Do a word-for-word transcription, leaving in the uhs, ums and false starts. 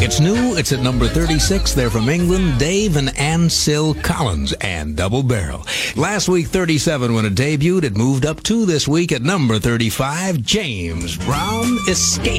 It's new. It's at number thirty-six. They're from England. Dave and Ansel Collins and Double Barrel. Last week, thirty-seven when it debuted. It moved up two this week at number thirty-five. James Brown, Escape.